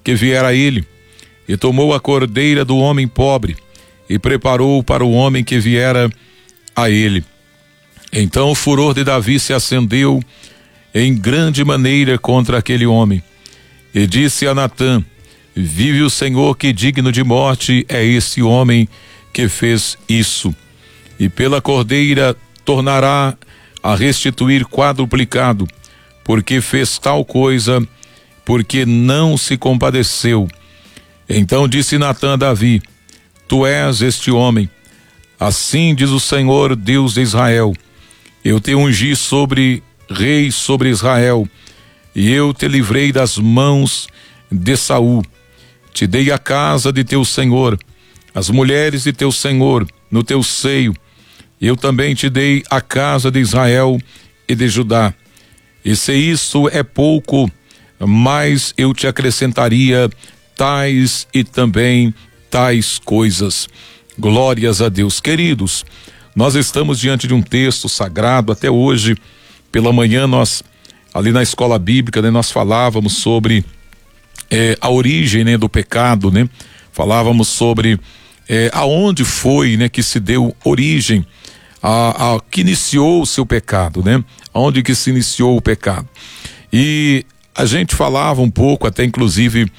que viera a ele, e tomou a cordeira do homem pobre e preparou para o homem que viera a ele. Então o furor de Davi se acendeu em grande maneira contra aquele homem, e disse a Natã: vive o Senhor, que digno de morte é esse homem que fez isso, e pela cordeira tornará a restituir quadruplicado, porque fez tal coisa, porque não se compadeceu. Então disse Natã a Davi: tu és este homem. Assim diz o Senhor, Deus de Israel: eu te ungi sobre rei sobre Israel, e eu te livrei das mãos de Saul. Te dei a casa de teu senhor, as mulheres de teu senhor no teu seio. Eu também te dei a casa de Israel e de Judá. E se isso é pouco, mais eu te acrescentaria tais e também tais coisas. Glórias a Deus. Queridos, nós estamos diante de um texto sagrado. Até hoje, pela manhã, nós, ali na escola bíblica, né, nós falávamos sobre a origem, né, do pecado, né? Falávamos sobre aonde foi, né, que se deu origem, que iniciou o seu pecado, né? Aonde que se iniciou o pecado. E a gente falava um pouco, até inclusive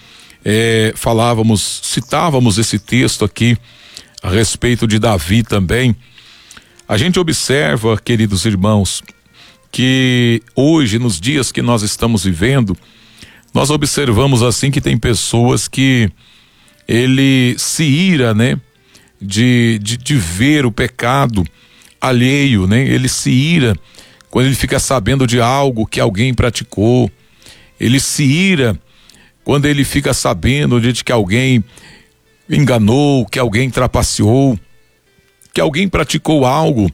citávamos esse texto aqui a respeito de Davi também. A gente observa, queridos irmãos, que hoje, nos dias que nós estamos vivendo, nós observamos assim que tem pessoas que ele se ira, né, de ver o pecado alheio, né? Ele se ira quando ele fica sabendo de algo que alguém praticou. Ele se ira quando ele fica sabendo de que alguém enganou, que alguém trapaceou, que alguém praticou algo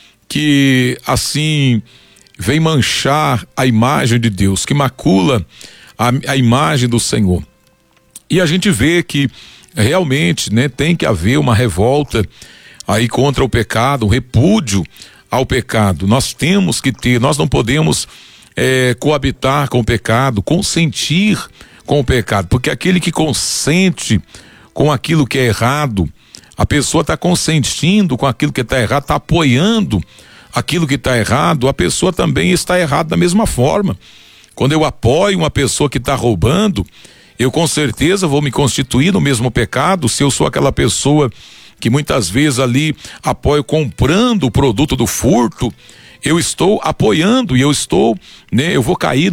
que assim vem manchar a imagem de Deus, que macula a imagem do Senhor. E a gente vê que realmente, né, tem que haver uma revolta aí contra o pecado, um repúdio ao pecado. Nós temos que ter, nós não podemos coabitar com o pecado, consentir com o pecado, porque aquele que consente com aquilo que é errado, a pessoa está consentindo com aquilo que está errado, está apoiando aquilo que está errado, a pessoa também está errada da mesma forma. Quando eu apoio uma pessoa que está roubando, eu com certeza vou me constituir no mesmo pecado. Se eu sou aquela pessoa que muitas vezes ali apoio comprando o produto do furto, eu estou apoiando e eu estou, né, eu vou cair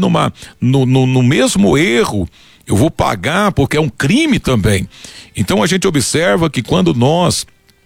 no mesmo erro, eu vou pagar porque é um crime também. Então a gente observa que quando nós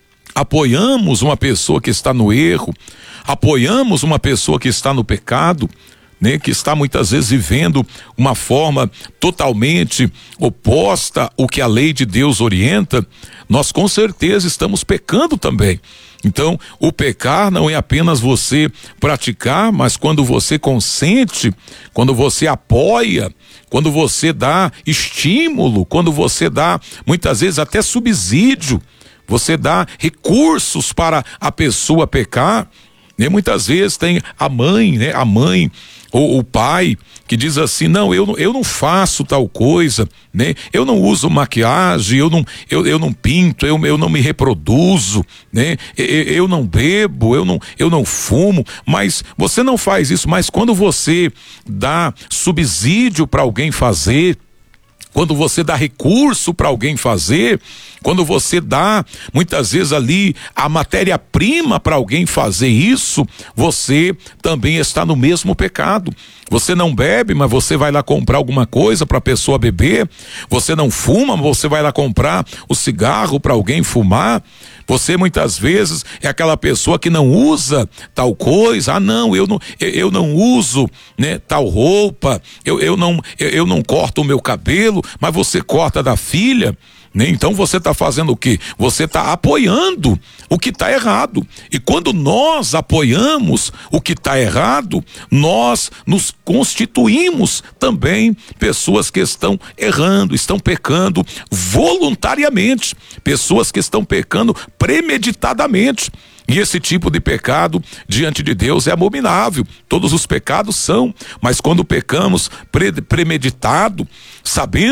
apoiamos uma pessoa que está no erro, apoiamos uma pessoa que está no pecado, né, que está muitas vezes vivendo uma forma totalmente oposta ao que a lei de Deus orienta, nós com certeza estamos pecando também. Então, o pecar não é apenas você praticar, mas quando você consente, quando você apoia, quando você dá estímulo, quando você dá muitas vezes até subsídio, você dá recursos para a pessoa pecar, né? Muitas vezes tem a mãe, né? A mãe ou o pai que diz assim: não, eu não faço tal coisa, né? Eu não uso maquiagem, eu não pinto, eu não me reproduzo, né? Eu não bebo, eu não fumo. Mas você não faz isso. Mas quando você dá subsídio para alguém fazer, quando você dá recurso para alguém fazer, quando você dá muitas vezes ali a matéria-prima para alguém fazer isso, você também está no mesmo pecado. Você não bebe, mas você vai lá comprar alguma coisa para a pessoa beber. Você não fuma, mas você vai lá comprar o cigarro para alguém fumar. Você muitas vezes é aquela pessoa que não usa tal coisa. Ah, não, eu não uso, né, tal roupa. Eu não corto o meu cabelo, mas você corta da filha. Então você está fazendo o quê? Você está apoiando o que está errado. E quando nós apoiamos o que está errado, nós nos constituímos também pessoas que estão errando, estão pecando voluntariamente, pessoas que estão pecando premeditadamente. E esse tipo de pecado diante de Deus é abominável. Todos os pecados são, mas quando pecamos premeditado, sabemos que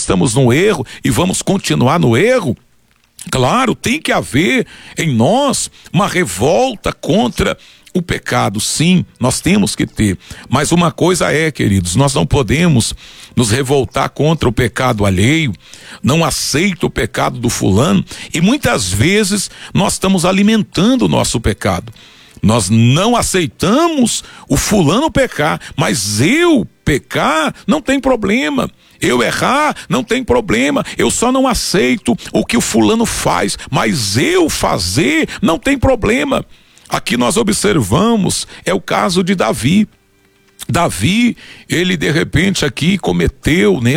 estamos no erro e vamos continuar no erro? Claro, tem que haver em nós uma revolta contra o pecado, sim, nós temos que ter, mas uma coisa é, queridos, nós não podemos nos revoltar contra o pecado alheio, não aceito o pecado do fulano, e muitas vezes nós estamos alimentando o nosso pecado. Nós não aceitamos o fulano pecar, mas eu pecar não tem problema. Eu errar não tem problema. Eu só não aceito o que o fulano faz, mas eu fazer não tem problema. Aqui nós observamos, é o caso de Davi. Davi, ele de repente aqui cometeu, né,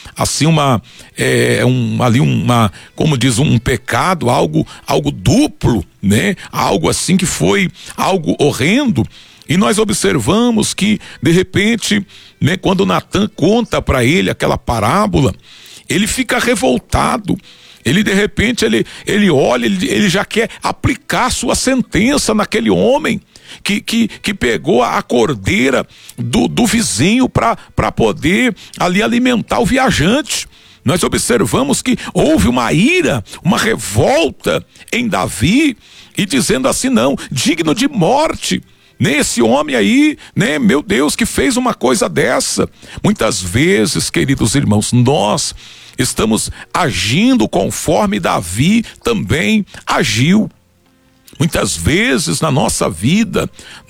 como diz, um pecado, algo duplo, né, algo assim que foi algo horrendo. E nós observamos que de repente, né, quando Natan conta para ele aquela parábola, ele fica revoltado. Ele de repente, ele olha, ele já quer aplicar sua sentença naquele homem que pegou a cordeira do vizinho para poder ali alimentar o viajante. Nós observamos que houve uma ira, uma revolta em Davi, e dizendo assim, não, digno de morte, nesse homem aí, né, meu Deus, que fez uma coisa dessa. Muitas vezes, queridos irmãos, nós estamos agindo conforme Davi também agiu. Muitas vezes na nossa vida,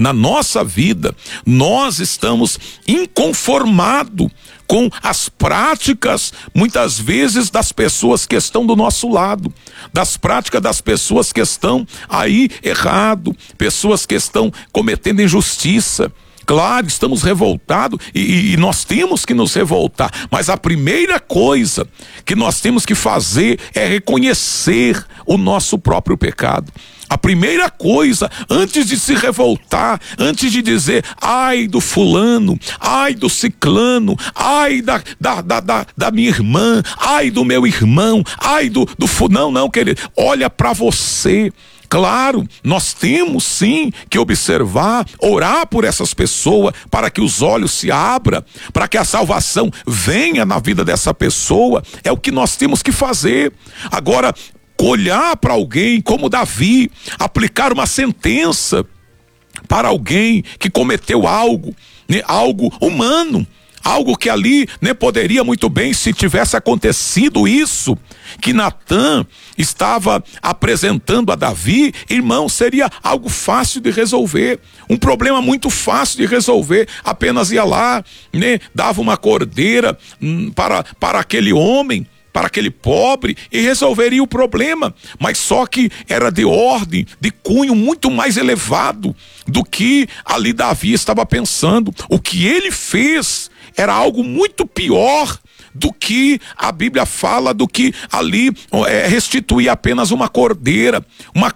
nós estamos inconformados com as práticas, muitas vezes, das pessoas que estão do nosso lado, das práticas das pessoas que estão aí errado, pessoas que estão cometendo injustiça. Claro, estamos revoltados e nós temos que nos revoltar, mas a primeira coisa que nós temos que fazer é reconhecer o nosso próprio pecado. A primeira coisa, antes de se revoltar, antes de dizer, ai do fulano, ai do ciclano, ai da minha irmã, ai do meu irmão, ai do fulano, não, querido, olha para você. Claro, nós temos sim que observar, orar por essas pessoas, para que os olhos se abram, para que a salvação venha na vida dessa pessoa, é o que nós temos que fazer. Agora, olhar para alguém como Davi, aplicar uma sentença para alguém que cometeu algo, né, algo humano, algo que ali, né, poderia muito bem, se tivesse acontecido isso que Natan estava apresentando a Davi, irmão, seria algo fácil de resolver, um problema muito fácil de resolver. Apenas ia lá, né, dava uma cordeira para aquele homem, para aquele pobre, e resolveria o problema. Mas só que era de ordem, de cunho muito mais elevado do que ali Davi estava pensando. O que ele fez era algo muito pior do que a Bíblia fala, do que ali restituir apenas uma cordeira, uma